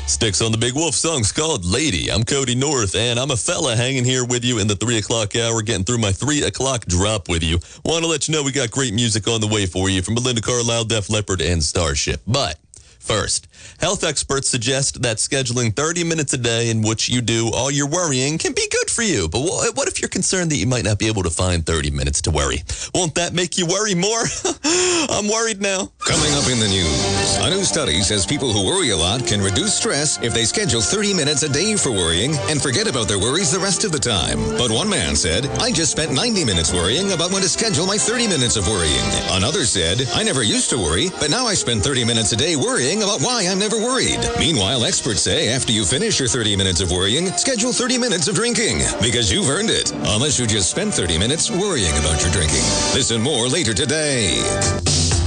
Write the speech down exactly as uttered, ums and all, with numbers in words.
Sticks on the Big Wolf song's called Lady. I'm Cody North, and I'm a fella hanging here with you in the three o'clock hour, getting through my three o'clock drop with you. Want to let you know we got great music on the way for you from Belinda Carlisle, Def Leppard, and Starship. But first, health experts suggest that scheduling thirty minutes a day in which you do all your worrying can be good for you. But what if you're concerned that you might not be able to find thirty minutes to worry? Won't that make you worry more? I'm worried now. Coming up in the news, a new study says people who worry a lot can reduce stress if they schedule thirty minutes a day for worrying and forget about their worries the rest of the time. But one man said, I just spent ninety minutes worrying about when to schedule my thirty minutes of worrying. Another said, I never used to worry, but now I spend thirty minutes a day worrying about why I'm never worried. Meanwhile, experts say after you finish your thirty minutes of worrying, schedule thirty minutes of drinking, because you've earned it. Unless you just spent thirty minutes worrying about your drinking. Listen more later today.